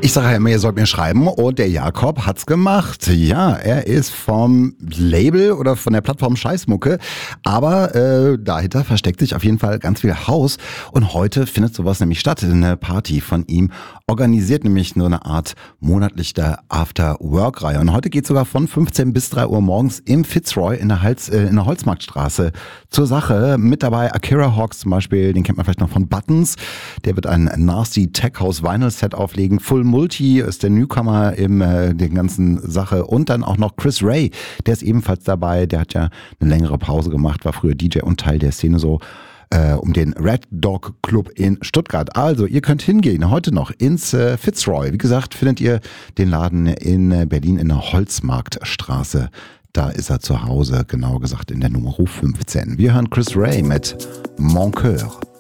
Ich sage ja immer, ihr sollt mir schreiben und der Jakob hat's gemacht. Ja, er ist vom Label oder von der Plattform Scheißmucke, aber dahinter versteckt sich auf jeden Fall ganz viel Haus und heute findet sowas nämlich statt, eine Party von ihm, organisiert nämlich nur eine Art monatlicher After-Work-Reihe und heute geht sogar von 15 bis 3 Uhr morgens im Fitzroy in der Holzmarktstraße zur Sache. Mit dabei Akira Hawks zum Beispiel, den kennt man vielleicht noch von Buttons, der wird ein Nasty Tech House Vinyl Set auflegen, Full Multi ist der Newcomer in der ganzen Sache und dann auch noch Chris Ray, der ist ebenfalls dabei, der hat ja eine längere Pause gemacht, war früher DJ und Teil der Szene so um den Red Dog Club in Stuttgart. Also ihr könnt hingehen, heute noch ins Fitzroy. Wie gesagt, findet ihr den Laden in Berlin in der Holzmarktstraße. Da ist er zu Hause, genau gesagt in der Nummer 15. Wir hören Chris Ray mit Mon Coeur.